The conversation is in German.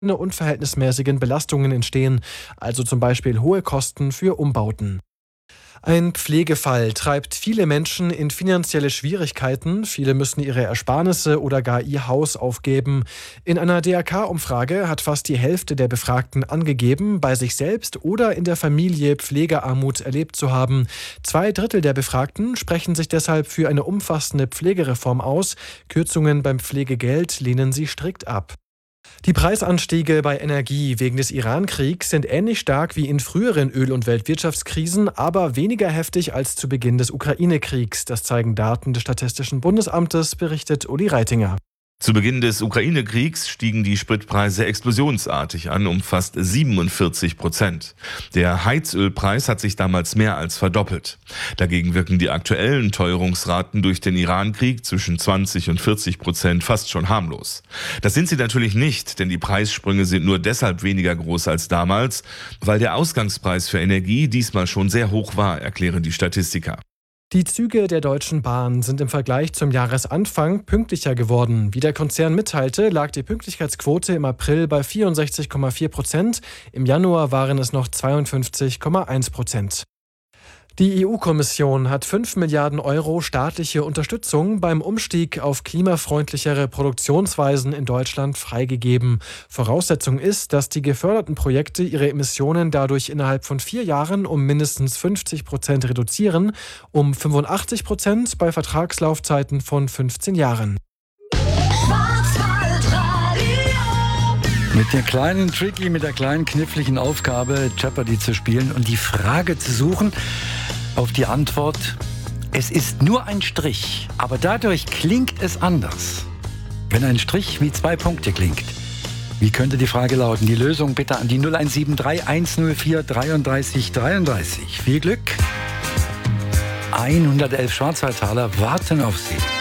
unverhältnismäßigen Belastungen entstehen, also zum Beispiel hohe Kosten für Umbauten. Ein Pflegefall treibt viele Menschen in finanzielle Schwierigkeiten. Viele müssen ihre Ersparnisse oder gar ihr Haus aufgeben. In einer DRK-Umfrage hat fast die Hälfte der Befragten angegeben, bei sich selbst oder in der Familie Pflegearmut erlebt zu haben. 2/3 der Befragten sprechen sich deshalb für eine umfassende Pflegereform aus. Kürzungen beim Pflegegeld lehnen sie strikt ab. Die Preisanstiege bei Energie wegen des Iran-Kriegs sind ähnlich stark wie in früheren Öl- und Weltwirtschaftskrisen, aber weniger heftig als zu Beginn des Ukraine-Kriegs. Das zeigen Daten des Statistischen Bundesamtes, berichtet Uli Reitinger. Zu Beginn des Ukraine-Kriegs stiegen die Spritpreise explosionsartig an, um fast 47%. Der Heizölpreis hat sich damals mehr als verdoppelt. Dagegen wirken die aktuellen Teuerungsraten durch den Iran-Krieg zwischen 20 und 40% fast schon harmlos. Das sind sie natürlich nicht, denn die Preissprünge sind nur deshalb weniger groß als damals, weil der Ausgangspreis für Energie diesmal schon sehr hoch war, erklären die Statistiker. Die Züge der Deutschen Bahn sind im Vergleich zum Jahresanfang pünktlicher geworden. Wie der Konzern mitteilte, lag die Pünktlichkeitsquote im April bei 64,4%. Im Januar waren es noch 52,1%. Die EU-Kommission hat 5 Milliarden Euro staatliche Unterstützung beim Umstieg auf klimafreundlichere Produktionsweisen in Deutschland freigegeben. Voraussetzung ist, dass die geförderten Projekte ihre Emissionen dadurch innerhalb von 4 Jahren um mindestens 50% reduzieren, um 85% bei Vertragslaufzeiten von 15 Jahren. Mit der kleinen mit der kleinen kniffligen Aufgabe, Jeopardy zu spielen und die Frage zu suchen, auf die Antwort, es ist nur ein Strich, aber dadurch klingt es anders. Wenn ein Strich wie 2 Punkte klingt, wie könnte die Frage lauten? Die Lösung bitte an die 0173 104 33 33. Viel Glück! 111 Schwarzwaldtaler warten auf Sie.